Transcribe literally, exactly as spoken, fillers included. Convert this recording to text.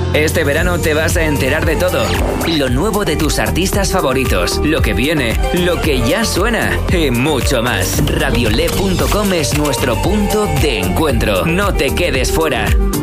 Este verano te vas a enterar de todo. Lo nuevo de tus artistas favoritos, lo que viene, lo que ya suena y mucho más. Radiolé punto com es nuestro punto de encuentro. No te quedes fuera.